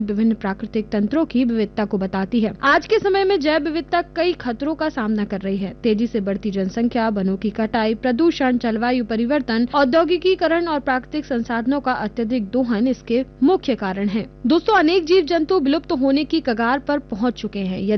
विभिन्न प्राकृतिक तंत्रों की विविधता को बताती है। आज के समय में जैव विविधता कई खतरों का सामना कर रही है। तेजी से बढ़ती जनसंख्या, वनों की कटाई, प्रदूषण, जलवायु परिवर्तन, औद्योगिकीकरण और प्राकृतिक संसाधनों का अत्यधिक दोहन इसके मुख्य कारण हैं। दोस्तों, अनेक जीव जंतु विलुप्त होने की कगार पर पहुंच चुके हैं।